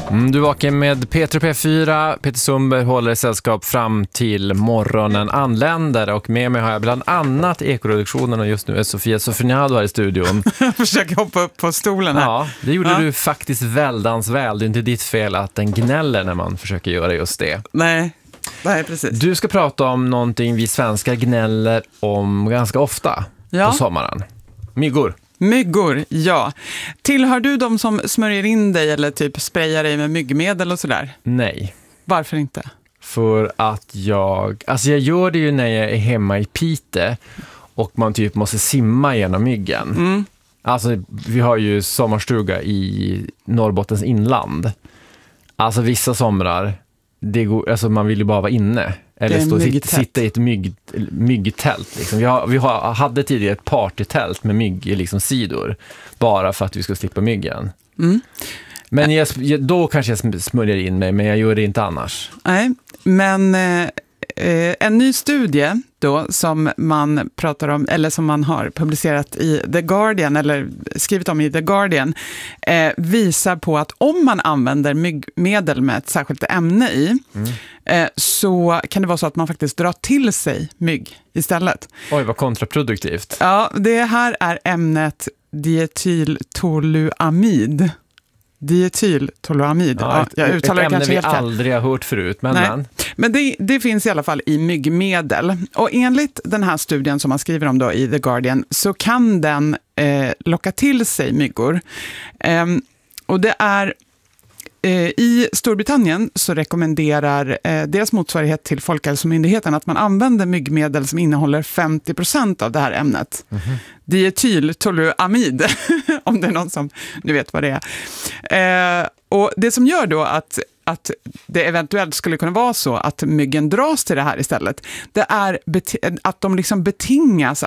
Du vakar med Peter P4. Peter Sundberg håller sällskap fram till morgonen anländer. Och med mig har jag bland annat Ekoreduktionen, och just nu är Sofia Sofriniado här i studion. Jag försöker hoppa upp på stolen här. Ja, det gjorde du faktiskt väldans väl. Det är inte ditt fel att den gnäller när man försöker göra just det. Nej, precis. Du ska prata om någonting vi svenskar gnäller om ganska ofta på sommaren. Myggor, ja. Tillhör du de som smörjer in dig eller typ sprayar dig med myggmedel och sådär? Nej. Varför inte? För att jag gör det ju när jag är hemma i Pite och man typ måste simma genom myggen. Alltså vi har ju sommarstuga i Norrbottens inland. Alltså vissa somrar, alltså man vill ju bara vara inne. Eller sitta i ett myggtält. Liksom. Vi hade tidigare ett partytält med mygg i liksom sidor. Bara för att vi skulle slippa myggen. Men då kanske jag smörjer in mig, men jag gör det inte annars. Nej, men en ny studie då som man pratar om, eller som man har publicerat i The Guardian, eller skrivit om i The Guardian, visar på att om man använder myggmedel med ett särskilt ämne i, så kan det vara så att man faktiskt drar till sig mygg istället. Oj, vad kontraproduktivt. Ja, det här är ämnet dietyltoluamid. Ja, jag uttalar det kanske helt fel. Ett ämne vi aldrig har hört förut. Men det finns i alla fall i myggmedel. Och enligt den här studien som man skriver om då i The Guardian så kan den locka till sig myggor. Och det är i Storbritannien så rekommenderar deras motsvarighet till Folkhälsomyndigheten att man använder myggmedel som innehåller 50% av det här ämnet. Dietyltoluamid, om det är någon som nu vet vad det är. Och det som gör då att det eventuellt skulle kunna vara så att myggen dras till det här istället, det är att de liksom betingas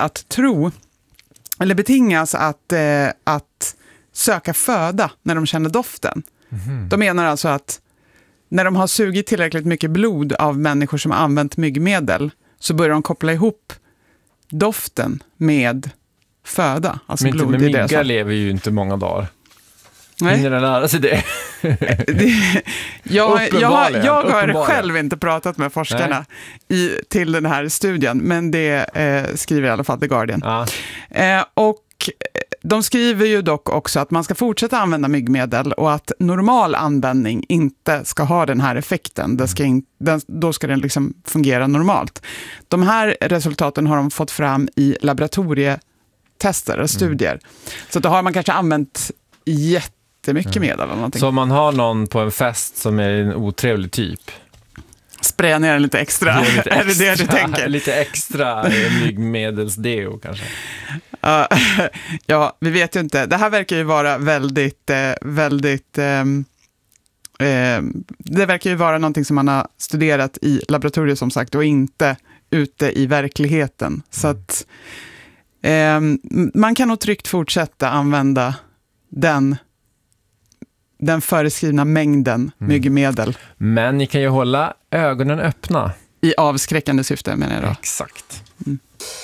att söka föda när de känner doften. De menar alltså att när de har sugit tillräckligt mycket blod av människor som har använt myggmedel så börjar de koppla ihop doften med föda. Alltså men blod. Men myggar lever ju inte många dagar. Nej. Hinner den lära sig det? Jag har själv inte pratat med forskarna till den här studien, men det skriver i alla fall The Guardian. Och de skriver ju dock också att man ska fortsätta använda myggmedel och att normal användning inte ska ha den här effekten. Då ska den liksom fungera normalt. De här resultaten har de fått fram i laboratorietester och studier. Så då har man kanske använt jättemycket medel eller någonting. Så om man har någon på en fest som är en otrevlig typ, spraya ner den lite extra. Är det det du tänker? Lite extra myggmedelsdeo kanske. Ja, vi vet ju inte. Det här verkar ju vara det verkar ju vara någonting som man har studerat i laboratoriet som sagt och inte ute i verkligheten. Så att man kan nog tryggt fortsätta använda den föreskrivna mängden myggmedel. Men ni kan ju hålla ögonen öppna. I avskräckande syfte menar jag då. Exakt.